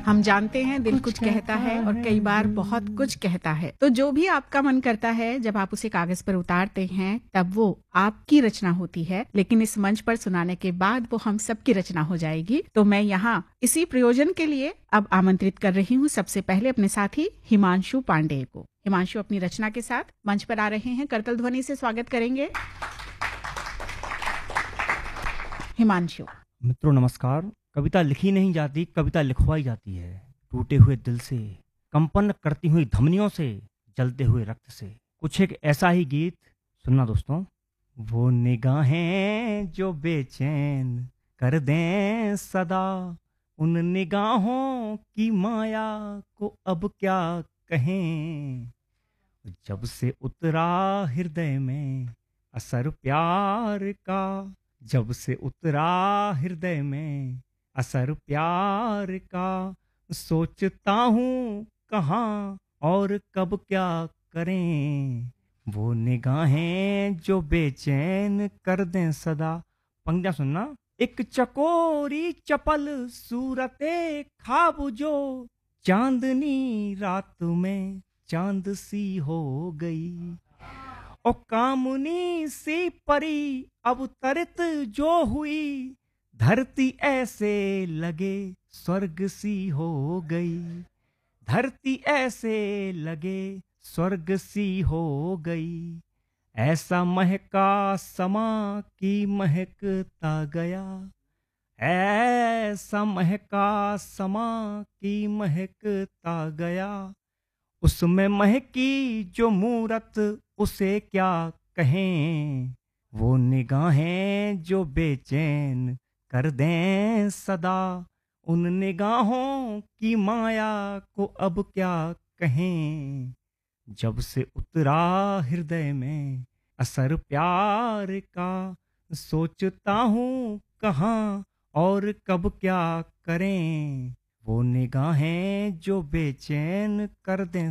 हम जानते हैं दिल कुछ कहता है और कई बार बहुत कुछ कहता है। तो जो भी आपका मन करता है जब आप उसे कागज पर उतारते हैं तब वो आपकी रचना होती है, लेकिन इस मंच पर सुनाने के बाद वो हम सबकी रचना हो जाएगी। तो मैं यहाँ इसी प्रयोजन के लिए अब आमंत्रित कर रही हूँ सबसे पहले अपने साथी हिमांशु पांडे को। हिमांशु अपनी रचना के साथ मंच पर आ रहे हैं, करतल ध्वनि से स्वागत करेंगे हिमांशु। मित्रों नमस्कार। कविता लिखी नहीं जाती, कविता लिखवाई जाती है। टूटे हुए दिल से, कंपन करती हुई धमनियों से, जलते हुए रक्त से। कुछ एक ऐसा ही गीत सुनना दोस्तों। वो निगाहें जो बेचैन कर दें सदा, उन निगाहों की माया को अब क्या कहें। जब से उतरा हृदय में असर प्यार का, जब से उतरा हृदय में असर प्यार का, सोचता हूँ कहाँ और कब क्या करें। वो निगाहें जो बेचैन कर दें सदा। पंक्तियां सुनना। एक चकोरी चपल सूरते ख्वाब जो, चांदनी रात में चांद सी हो गई। ओ कामुनी सी परी अब तरत जो हुई, धरती ऐसे लगे स्वर्ग सी हो गई। धरती ऐसे लगे स्वर्ग सी हो गई। ऐसा महका समा की महकता गया, ऐसा महका समा की महकता गया। उसमें महकी जो मूरत उसे क्या कहें। वो निगाहें जो बेचैन कर दें सदा, उन निगाहों की माया को अब क्या कहें। जब से उतरा हृदय में असर प्यार का, सोचता हूँ कहाँ और कब क्या करें। वो निगाहें जो बेचैन कर दें